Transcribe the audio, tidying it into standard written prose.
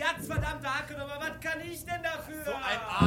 Platz, verdammte Hacke, aber was kann ich denn dafür? So ein